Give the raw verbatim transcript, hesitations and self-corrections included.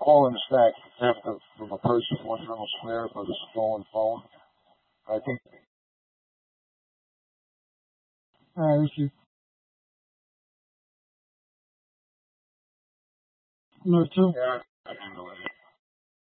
calling this back after from a person who wants to square for the stolen phone. I think. Alright, let's see. Number two. Yeah, I can do